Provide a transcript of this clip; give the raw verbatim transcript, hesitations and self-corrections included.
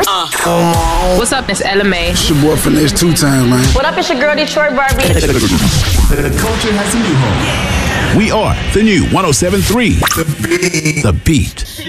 Uh. What's up, it's Ella May. It's your boy Finesse two times, man. What up, it's your girl Detroit Barbie. The culture has a new home. We are the new one oh seven point three. The Beat.